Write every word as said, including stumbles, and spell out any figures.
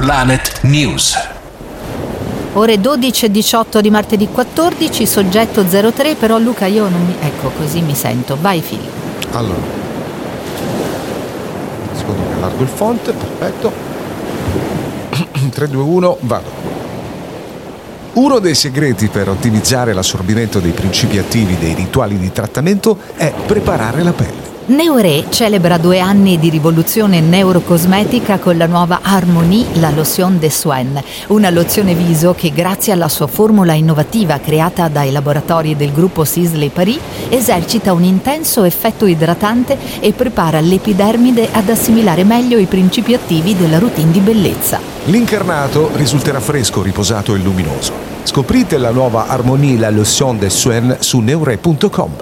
Planet News. Ore dodici e diciotto di martedì quattordici, soggetto zero tre, però Luca io non mi... Ecco, così mi sento. Vai Filippo. Allora, un secondo che allargo il font, perfetto. tre, due, uno, vado. Uno dei segreti per ottimizzare l'assorbimento dei principi attivi dei rituali di trattamento è preparare la pelle. Neoré celebra due anni di rivoluzione neurocosmetica con la nuova Harmonie, la lotion de soin, una lozione viso che grazie alla sua formula innovativa creata dai laboratori del gruppo Sisley Paris esercita un intenso effetto idratante e prepara l'epidermide ad assimilare meglio i principi attivi della routine di bellezza. L'incarnato risulterà fresco, riposato e luminoso. Scoprite la nuova Harmonie, la lotion de soin su neuré punto com.